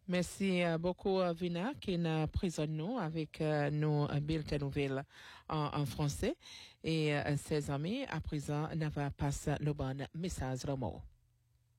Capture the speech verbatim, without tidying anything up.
Merci euh, beaucoup, euh, Vina, qui nous présente nous avec euh, nos euh, bulletins nouvelles en, en français. Et euh, ses amis, à présent, nous va passer le bon message Romo.